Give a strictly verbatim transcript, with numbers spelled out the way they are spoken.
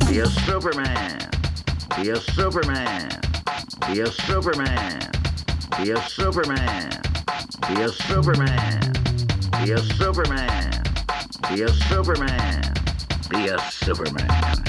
Be a Superman. Be a Superman. Be a Superman. Be a Superman. Be a Superman. Be a Superman. Be a Superman. Be a Superman.